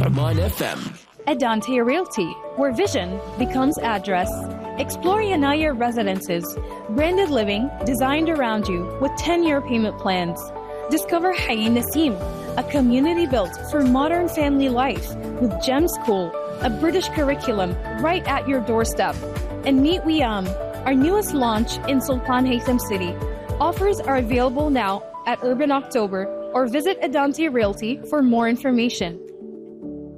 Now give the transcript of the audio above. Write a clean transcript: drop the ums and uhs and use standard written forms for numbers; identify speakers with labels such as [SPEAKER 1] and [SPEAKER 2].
[SPEAKER 1] Mon FM.
[SPEAKER 2] Adante Realty, where vision becomes address. Explore Yanaya Residences, branded living designed around you with 10-year payment plans. Discover Hayy Nasim, a community built for modern family life with Gem School, a British curriculum right at your doorstep. And meet Wiam, our newest launch in Sultan Haytham City. Offers are available now at Urban October or visit Adante Realty for more information.